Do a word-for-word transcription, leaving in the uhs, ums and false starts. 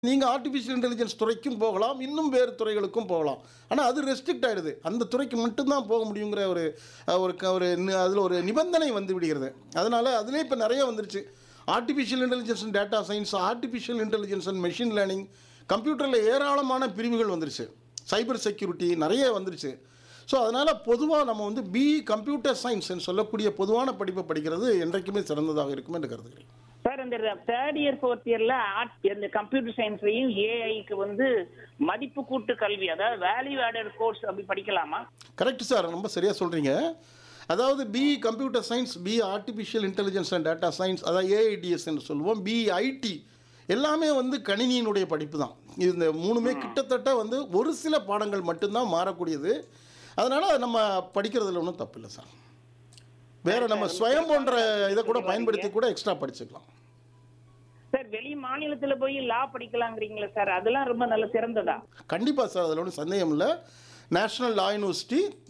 நீங்க artificial intelligence துறைக்கும் போகலாம். இன்னும் வேறு துறைகளுக்கும் போகலாம். ஆனா அது ரெஸ்ட்ரிக்ட் ஆயிடுது. அந்த துறைக்கு மட்டும் தான் போக முடியுங்கிற ஒரு அ ஒரு க ஒரு நி அதில ஒரு நிபந்தனை வந்து விடுகிறது. அதனால அதிலயே இப்ப நெறைய வந்துருச்சு. Artificial intelligence and data science, artificial intelligence and machine learning, கம்ப்யூட்டர்ல ஏராளமான பிரிவுகள் வந்துருச்சு. சைபர் செக்யூரிட்டி நெறைய வந்துருச்சு. ஸோ அதனால பொதுவா நம்ம வந்து பிஇ கம்ப்யூட்டர் சயன்ஸ்ன்னு சொல்லக்கூடிய பொதுவான படிப்ப படிக்கிறது என்றைக்குமே சிறந்ததாக இருக்கும் என்று கருதுகிறேன். சார் இந்த தேர்ட் இயர் ஃபோர்த் இயர்ல ஆர்ட் இந்த கம்ப்யூட்டர் சயின்ஸ்லயும் ஏஐக்கு வந்து மதிப்பு கூட்டு கல்வி அதாவது வேல்யூ ஆடட் கோர்ஸ் அப்படி படிக்கலாமா? Correct sir. ரொம்ப சரியா சொல்றீங்க. அதாவது BE computer science, BE artificial intelligence and data science, அதாவது ஏஐடிஎஸ் என்று சொல்லுவோம். பிஇ ஐடி எல்லாமே வந்து கணினியினுடைய படிப்பு தான். இந்த மூணுமே கிட்டத்தட்ட வந்து ஒரு சில பாடங்கள் மட்டும்தான் மாறக்கூடியது. அதனால நம்ம படிக்கிறதுல ஒன்றும் தப்பு இல்லை சார். வேற நம்ம ஸ்வயம் போன்ற இதை கூட பயன்படுத்தி கூட எக்ஸ்ட்ரா படிச்சுக்கலாம். சார் வெளி மாநிலத்துல போய் லா படிக்கலாங்கிறீங்களா சார்? அதெல்லாம் ரொம்ப நல்ல சிறந்ததா? கண்டிப்பா சார். அதில் ஒன்றும் சந்தேகம் இல்லை. நேஷனல் லா யூனிவர்சிட்டி